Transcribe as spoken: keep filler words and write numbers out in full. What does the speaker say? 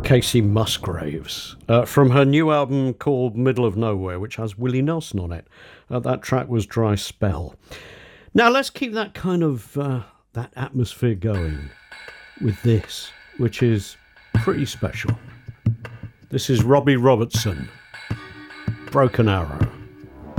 Kacey Musgraves, uh, from her new album called Middle of Nowhere, which has Willie Nelson on it. Uh, that track was Dry Spell. Now let's keep that kind of uh, that atmosphere going with this, which is pretty special. This is Robbie Robertson, Broken Arrow.